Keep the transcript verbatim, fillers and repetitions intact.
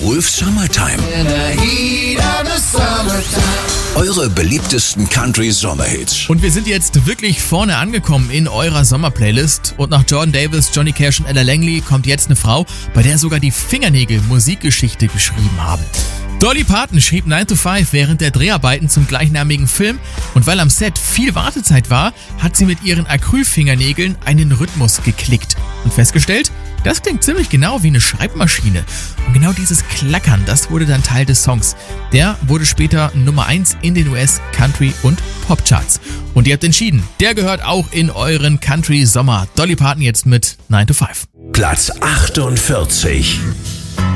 Wolf's Summertime. Eure beliebtesten Country-Sommerhits. Und wir sind jetzt wirklich vorne angekommen in eurer Sommerplaylist. Und nach Jordan Davis, Johnny Cash und Ella Langley kommt jetzt eine Frau, bei der sogar die Fingernägel Musikgeschichte geschrieben haben. Dolly Parton schrieb nine to five während der Dreharbeiten zum gleichnamigen Film und weil am Set viel Wartezeit war, hat sie mit ihren Acrylfingernägeln einen Rhythmus geklickt und festgestellt, das klingt ziemlich genau wie eine Schreibmaschine. Und genau dieses Klackern, das wurde dann Teil des Songs. Der wurde später Nummer eins in den U S Country- und Popcharts. Und ihr habt entschieden, der gehört auch in euren Country-Sommer. Dolly Parton jetzt mit nine to five. Platz achtundvierzig.